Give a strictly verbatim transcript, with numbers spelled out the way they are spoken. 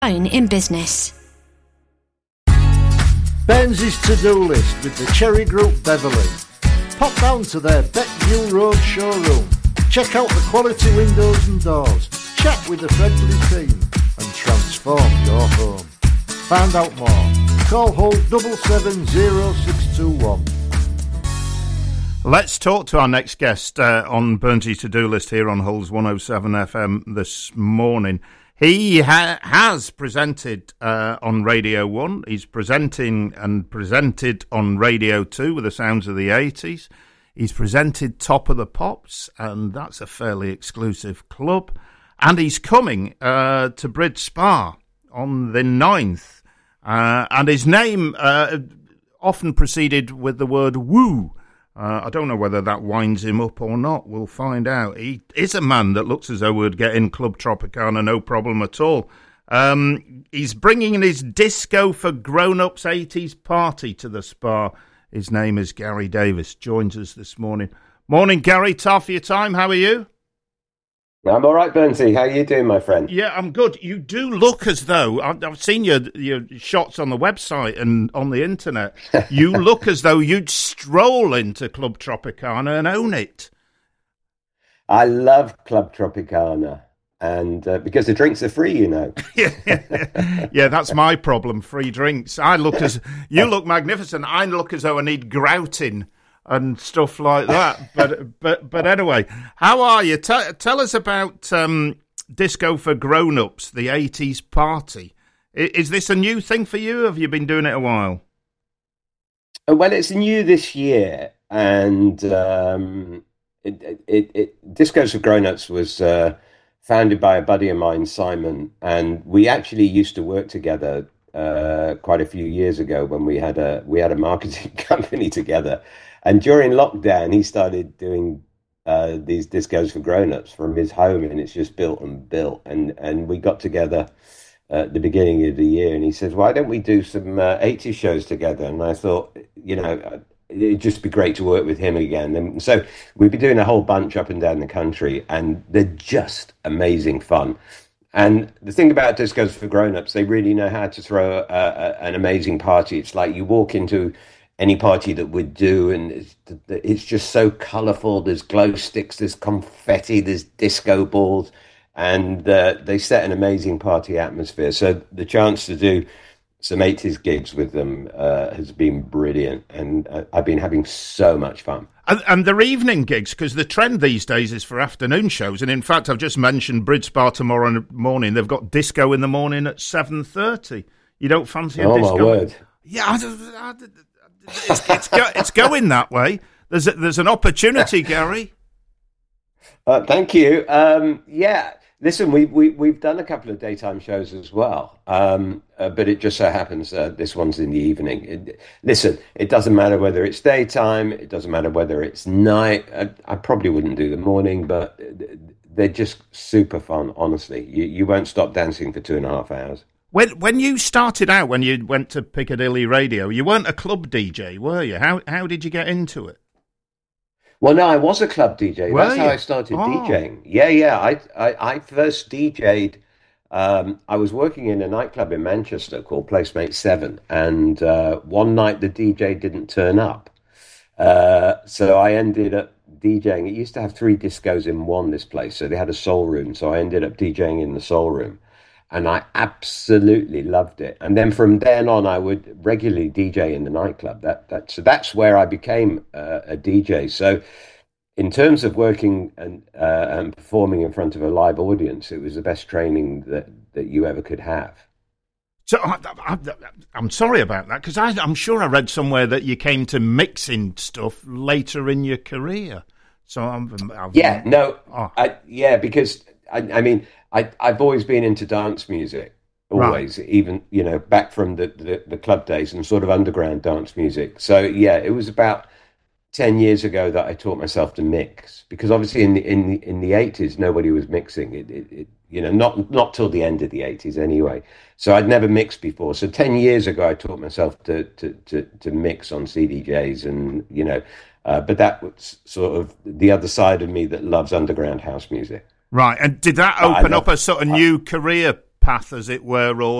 In business. Burnsy's to-do list with the Cherry Group Beverley. Pop down to their Beckview Road showroom. Check out the quality windows and doors. Chat with the friendly team and transform your home. Find out more. Call Hull double seven zero six two one. Let's talk to our next guest uh, on Burnsy's to-do list here on Hull's one oh seven F M this morning. He ha- has presented uh, on Radio one. He's presenting and presented on Radio two with the sounds of the eighties. He's presented Top of the Pops, and that's a fairly exclusive club. And he's coming uh, to Bridge Spa on the ninth. Uh, and his name uh, often preceded with the word woo. Uh, I don't know whether that winds him up or not. We'll find out. He is a man that looks as though we'd get in Club Tropicana no problem at all. Um, he's bringing in his Disco for Grown-Ups eighties party to the Spa. His name is Gary Davis. Joins us this morning. Morning, Gary. Tough for your time. How are you? I'm all right, Bernsey. How are you doing, my friend? Yeah, I'm good. You do look as though, I've, I've seen your your shots on the website and on the internet, you look as though you'd stroll into Club Tropicana and own it. I love Club Tropicana, and uh, because the drinks are free, you know. yeah, yeah, that's my problem, free drinks. I look as, you look magnificent. I look as though I need grouting and stuff like that. But but but anyway, how are you? T- tell us about um, Disco for Grown-Ups, the eighties party. I- is this a new thing for you? Have you been doing it a while? Well, it's new this year, and um, it, it, it, Disco for Grown-Ups was uh, founded by a buddy of mine, Simon, and we actually used to work together uh, quite a few years ago when we had a we had a marketing company together. And during lockdown, he started doing uh, these discos for grown-ups from his home, and it's just built and built. And and we got together at the beginning of the year, and he said, "Why don't we do some uh, eighties shows together?" And I thought, you know, it'd just be great to work with him again. And so we've been doing a whole bunch up and down the country, and they're just amazing fun. And the thing about discos for grown-ups, they really know how to throw a, a, an amazing party. It's like you walk into any party that we'd do, and it's, it's just so colourful. There's glow sticks, there's confetti, there's disco balls, and uh, they set an amazing party atmosphere. So the chance to do some eighties gigs with them uh, has been brilliant, and uh, I've been having so much fun. And, and they're evening gigs, because the trend these days is for afternoon shows. And in fact, I've just mentioned Bridge Spa tomorrow morning. They've got disco in the morning at seven thirty. You don't fancy a oh, disco? Oh, my word. Yeah, I, I, I, It's, it's, go, it's going that way. There's a, there's an opportunity, Gary. Uh, thank you. Um, yeah, listen, we, we, we've done a couple of daytime shows as well, um, uh, but it just so happens uh, this one's in the evening. It, listen, it doesn't matter whether it's daytime, it doesn't matter whether it's night. I, I probably wouldn't do the morning, but they're just super fun, honestly. You, you won't stop dancing for two and a half hours. When when you started out, when you went to Piccadilly Radio, you weren't a club D J, were you? How how did you get into it? Well, no, I was a club D J. Were That's you? how I started Oh. DJing. Yeah, yeah. I I, I first DJed. Um, I was working in a nightclub in Manchester called Placemate Seven, and uh, one night the D J didn't turn up, uh, so I ended up DJing. It used to have three discos in one. This place, so they had a soul room. So I ended up DJing in the soul room. And I absolutely loved it. And then from then on, I would regularly D J in the nightclub. That that so that's where I became uh, a D J. So, in terms of working and uh, and performing in front of a live audience, it was the best training that, that you ever could have. So I, I, I'm sorry about that, because I'm sure I read somewhere that you came to mixing stuff later in your career. So I'm, I've, Yeah, no, oh. I, yeah, because I, I mean. I, I've always been into dance music, always, right. Even, you know, back from the, the, the club days and sort of underground dance music. So, yeah, it was about ten years ago that I taught myself to mix, because obviously in the, in the, in the eighties, nobody was mixing it, it, it, you know, not, not till the end of the eighties anyway. So I'd never mixed before. So ten years ago, I taught myself to, to, to, to mix on C D Js and, you know, uh, but that was sort of the other side of me that loves underground house music. Right, and did that open up a sort of new career path, as it were, or